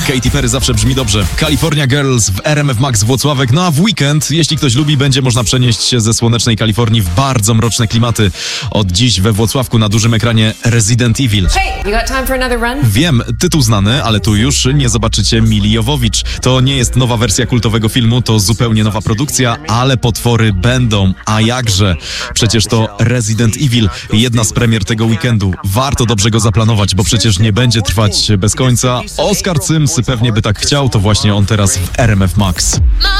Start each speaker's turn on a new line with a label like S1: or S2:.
S1: Katy Perry zawsze brzmi dobrze. California Girls w RMF Max Włocławek. No a w weekend, jeśli ktoś lubi, będzie można przenieść się ze słonecznej Kalifornii w bardzo mroczne klimaty. Od dziś we Włocławku na dużym ekranie Resident Evil.
S2: Hey, you got time for another run?
S1: Wiem, tytuł znany, ale tu już nie zobaczycie Mili Jowowicz. To nie jest nowa wersja kultowego filmu, to zupełnie nowa produkcja, ale potwory będą. A jakże? Przecież to Resident Evil, jedna z premier tego weekendu. Warto dobrze go zaplanować, bo przecież nie będzie trwać bez końca. Oscar Sims pewnie by tak chciał, to właśnie on teraz w RMF Max.